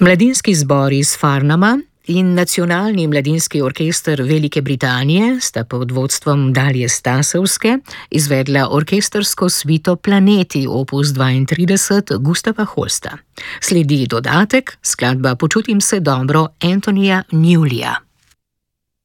Mladinski zbor iz Farnhama in Nacionalni mladinski orkester Velike Britanije sta pod vodstvom Dalje Stasovske izvedla orkestrsko svito Planeti opus 32 Gustava Holsta. Sledi dodatek, skladba Počutim se dobro Anthonyja Newleyja.